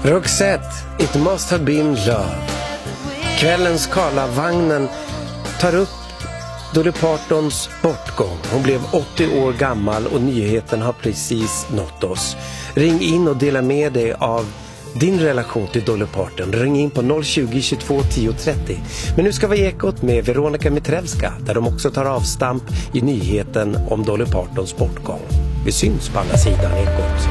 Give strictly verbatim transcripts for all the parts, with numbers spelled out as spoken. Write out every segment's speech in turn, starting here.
Roxette, It Must Have Been Love. Kvällens Karlavagnen tar upp Dolly Partons bortgång. Hon blev åttio år gammal och nyheten har precis nått oss. Ring in och dela med dig av din relation till Dolly Parton. Ring in på noll tjugo, tjugotvå, tio, trettio. Men nu ska vi ekot med Veronica Mitrevska, där de också tar avstamp i nyheten om Dolly Partons bortgång. Vi syns på andra sidan ekot.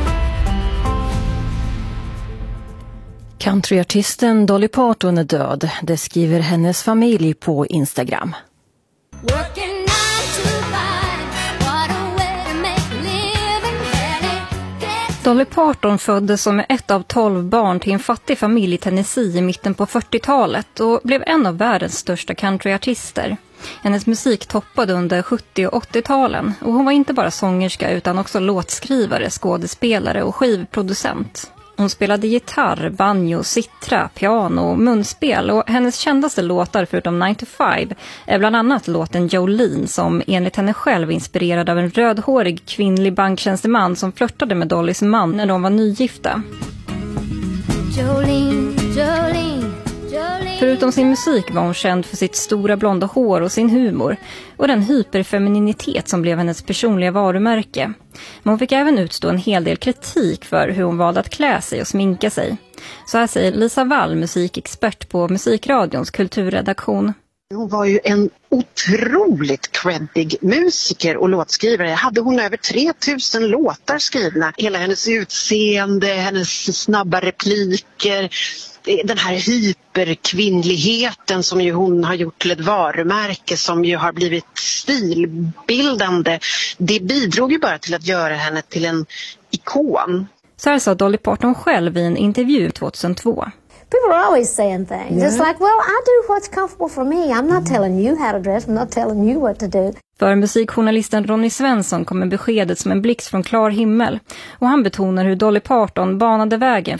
Countryartisten Dolly Parton är död. Det skriver hennes familj på Instagram. Dolly Parton föddes som ett av tolv barn till en fattig familj i Tennessee i mitten på fyrtiotalet och blev en av världens största countryartister. Hennes musik toppade under sjuttio- och åttio-talen och hon var inte bara sångerska utan också låtskrivare, skådespelare och skivproducent. Hon spelade gitarr, banjo, citra, piano och munspel och hennes kändaste låtar förutom nine to five är bland annat låten Jolene som enligt henne själv inspirerad av en rödhårig kvinnlig banktjänsteman som flörtade med Dollys man när de var nygifta. Jolene, Jolene. Förutom sin musik var hon känd för sitt stora blonda hår och sin humor och den hyperfemininitet som blev hennes personliga varumärke. Men hon fick även utstå en hel del kritik för hur hon valde att klä sig och sminka sig. Så här säger Lisa Wall, musikexpert på Musikradions kulturredaktion. Hon var ju en otroligt creddig musiker och låtskrivare. Hade hon över tre tusen låtar skrivna. Hela hennes utseende, hennes snabba repliker, den här hyperkvinnligheten som ju hon har gjort till ett varumärke som ju har blivit stilbildande. Det bidrog ju bara till att göra henne till en ikon. Så här sa Dolly Parton själv i en intervju tjugohundratvå. People are always saying things. Yeah. It's like, well, I do what's comfortable for me. I'm not telling you how to dress. I'm not telling you what to do. För musikjournalisten Ronny Svensson kommer beskedet som en blixt från klar himmel. Och han betonar hur Dolly Parton banade vägen